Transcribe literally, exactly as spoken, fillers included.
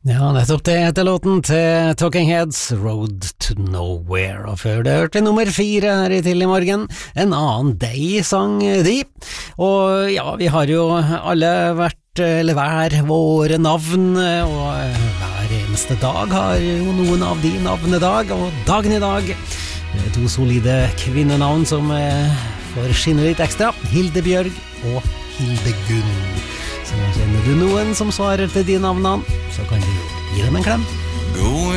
Ja, nettopp det heter låten til Talking Heads, Road to Nowhere, og før det hørte nummer fire her i Tidlig Morgen, En annen deg sang de, og ja, vi har jo alle vært, eller hver våre navn, og hver eneste dag har jo noen av de navnedag, og dagen i dag, det er to solide kvinnenavn som får skinne litt ekstra, Hilde Bjørg og Hilde Gunn. Så kjenner du noen som svarer til de navnene, så kan du gi dem en klem.